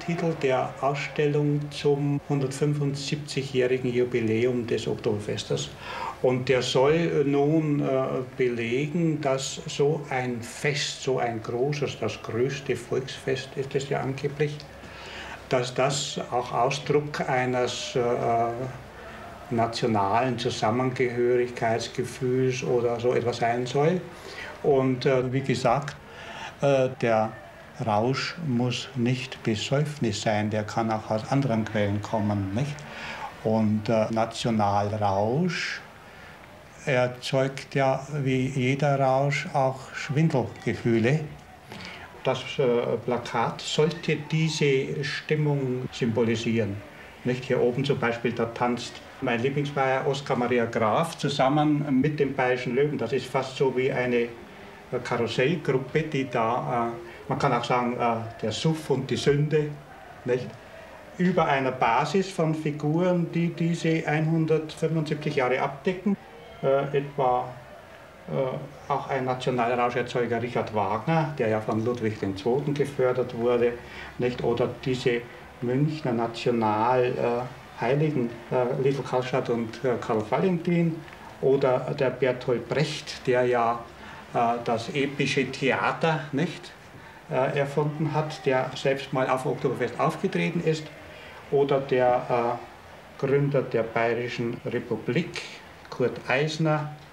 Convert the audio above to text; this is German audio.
Untertitel der Ausstellung zum 175-jährigen Jubiläum des Oktoberfestes. Und der soll nun belegen, dass so ein Fest, so ein großes, das größte Volksfest ist es ja angeblich, dass das auch Ausdruck eines nationalen Zusammengehörigkeitsgefühls oder so etwas sein soll. Und wie gesagt, der Rausch muss nicht Besäufnis sein, der kann auch aus anderen Quellen kommen, nicht? Und Nationalrausch erzeugt ja wie jeder Rausch auch Schwindelgefühle. Das Plakat sollte diese Stimmung symbolisieren. Nicht? Hier oben zum Beispiel, da tanzt mein Lieblingsbayer Oskar Maria Graf zusammen mit dem Bayerischen Löwen. Das ist fast so wie eine Karussellgruppe, die da, man kann auch sagen, der Suff und die Sünde, nicht? Über einer Basis von Figuren, die diese 175 Jahre abdecken. Etwa auch ein Nationalrauscherzeugers Richard Wagner, der ja von Ludwig II. Gefördert wurde, nicht? Oder diese Münchner Nationalheiligen Little Karlstadt und Karl Valentin, oder der Bertolt Brecht, der ja das epische Theater, nicht, erfunden hat, der selbst mal auf Oktoberfest aufgetreten ist, oder der Gründer der Bayerischen Republik, Kurt Eisner,